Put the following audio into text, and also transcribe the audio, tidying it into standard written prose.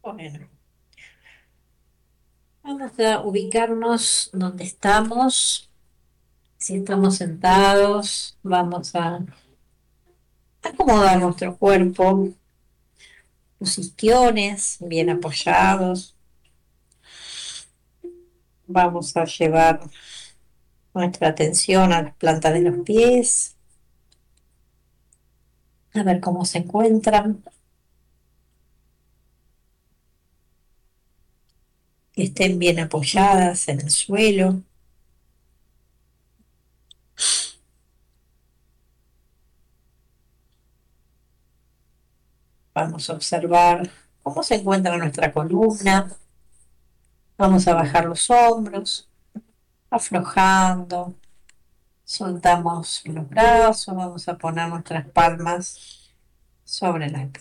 Bueno, vamos a ubicarnos donde estamos. Si estamos sentados, vamos a acomodar nuestro cuerpo, los isquiones bien apoyados. Vamos a llevar nuestra atención a las plantas de los pies, a ver cómo se encuentran, que estén bien apoyadas en el suelo. Vamos a observar cómo se encuentra nuestra columna. Vamos a bajar los hombros, aflojando. Soltamos los brazos, vamos a poner nuestras palmas sobre las